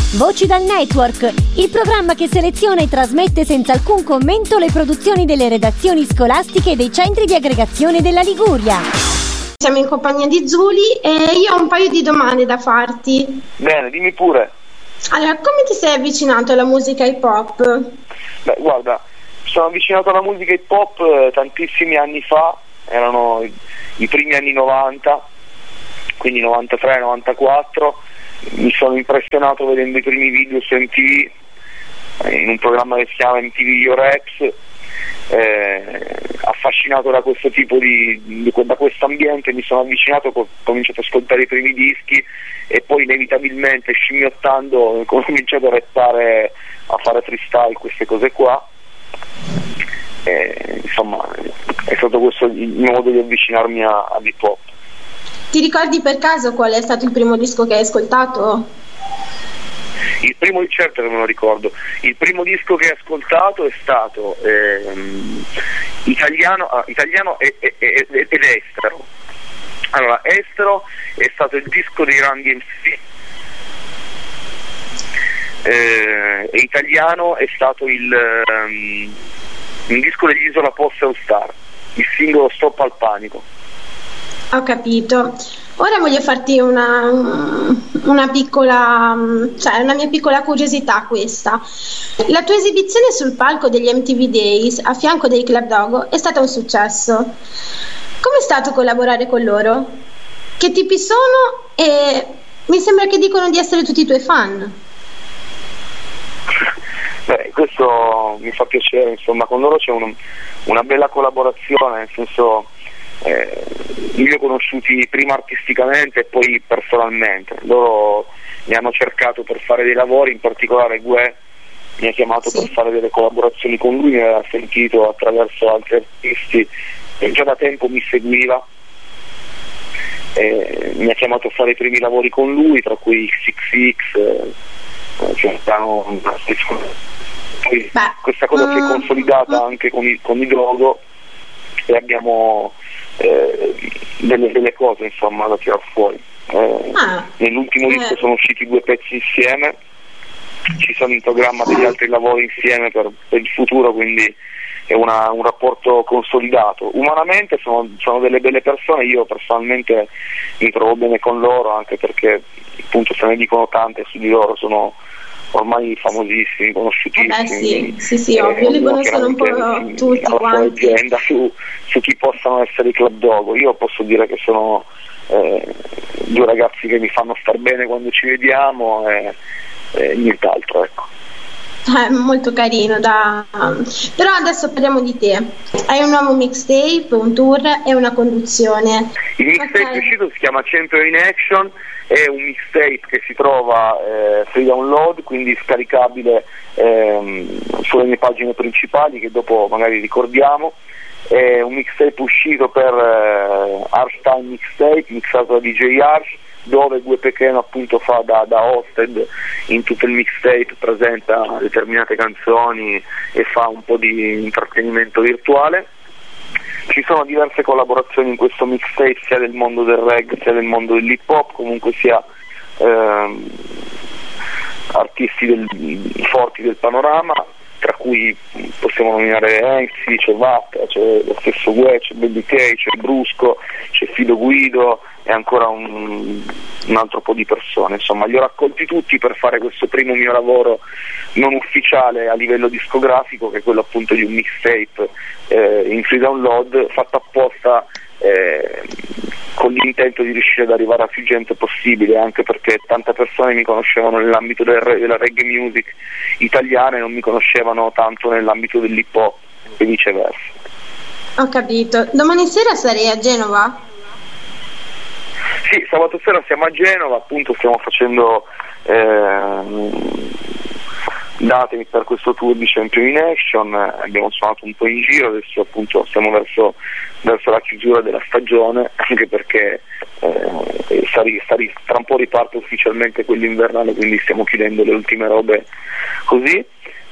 Voci dal Network, il programma che seleziona e trasmette senza alcun commento le produzioni delle redazioni scolastiche e dei centri di aggregazione della Liguria. Siamo in compagnia di Zuli e io ho un paio di domande da farti. Bene, dimmi pure. Allora, come ti sei avvicinato alla musica hip hop? Beh, guarda, sono avvicinato alla musica hip hop tantissimi anni fa, erano i primi anni 90, quindi 93, 94. Mi sono impressionato vedendo i primi video su MTV, in un programma che si chiama MTV Your Raps, affascinato da questo tipo da questo ambiente mi sono avvicinato, ho cominciato ad ascoltare i primi dischi e poi inevitabilmente scimmiottando ho cominciato a rappare, a fare freestyle, queste cose qua. Insomma, è stato questo il mio modo di avvicinarmi all'hip hop. Ti ricordi per caso qual è stato il primo disco che hai ascoltato? Il primo, certo che me lo ricordo. Il primo disco che ho ascoltato è stato italiano ed estero. Allora, estero è stato il disco dei Run DMC, e italiano è stato un disco degli Isola Post All Star, il singolo Stop al Panico. Ho capito. Ora voglio farti una piccola, cioè una mia piccola curiosità questa. La tua esibizione sul palco degli MTV Days a fianco dei Club Dogo è stata un successo. Com'è stato collaborare con loro? Che tipi sono? E mi sembra che dicono di essere tutti i tuoi fan. Beh, questo mi fa piacere, insomma, con loro c'è una bella collaborazione, nel senso, io li ho conosciuti prima artisticamente e poi personalmente. Loro mi hanno cercato per fare dei lavori, in particolare Gue mi ha chiamato per fare delle collaborazioni con lui, mi aveva sentito attraverso altri artisti e già da tempo mi seguiva, mi ha chiamato a fare i primi lavori con lui, tra cui XXX, questa cosa si è consolidata anche con i Drogo e abbiamo delle cose, insomma, da tirar fuori. Nell'ultimo disco sono usciti 2 pezzi insieme, ci sono in programma degli altri lavori insieme per il futuro, quindi è un rapporto consolidato. Umanamente sono delle belle persone, io personalmente mi trovo bene con loro, anche perché appunto se ne dicono tante su di loro, sono ormai famosissimi, conosciutissimi. Sì, ovvio, li conoscono un po' tutti quanti. Leggenda su chi possano essere i Club Dogo. Io posso dire che sono 2 ragazzi che mi fanno star bene quando ci vediamo e nient'altro, ecco. Molto carino, però adesso parliamo di te. Hai un nuovo mixtape, un tour e una conduzione. Il mixtape uscito si chiama Champion in Action, è un mixtape che si trova free download, quindi scaricabile sulle mie pagine principali, che dopo magari ricordiamo. È un mixtape uscito per Harsh Time Mixtape, mixato da DJ Harsh, dove Gue Pequeno appunto fa da hosted in tutto il mixtape, presenta determinate canzoni e fa un po' di intrattenimento virtuale. Ci sono diverse collaborazioni in questo mixtape, sia del mondo del reggae sia del mondo dell'hip hop, comunque sia artisti forti del panorama, tra cui possiamo nominare Ensi, c'è Vatta, c'è lo stesso Gue, c'è Baby K, c'è Brusco, c'è Fido Guido e ancora un altro po' di persone. Insomma, li ho raccolti tutti per fare questo primo mio lavoro non ufficiale a livello discografico, che è quello appunto di un mixtape in free download, fatto apposta con l'intento di riuscire ad arrivare a più gente possibile, anche perché tante persone mi conoscevano nell'ambito della reggae music italiana e non mi conoscevano tanto nell'ambito dell'hip hop e viceversa. Ho capito. Domani sera sarei a Genova? Sì, sabato sera siamo a Genova, appunto stiamo facendo date per questo tour di Champion in Action, abbiamo suonato un po' in giro, adesso appunto siamo verso la chiusura della stagione, anche perché tra un po' riparte ufficialmente quello invernale, quindi stiamo chiudendo le ultime robe così.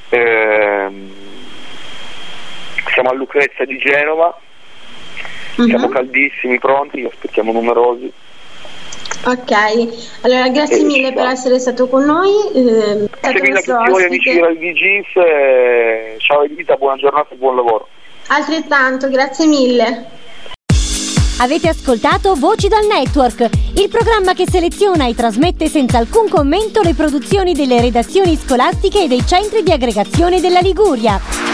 Siamo a Lucrezia di Genova, siamo caldissimi, pronti, aspettiamo numerosi. Ok, allora grazie mille per essere stato con noi. Grazie mille a tutti voi amici della Jeans, ciao Edita, buona giornata e buon lavoro. Altrettanto, grazie mille. Avete ascoltato Voci dal Network, il programma che seleziona e trasmette senza alcun commento le produzioni delle redazioni scolastiche e dei centri di aggregazione della Liguria.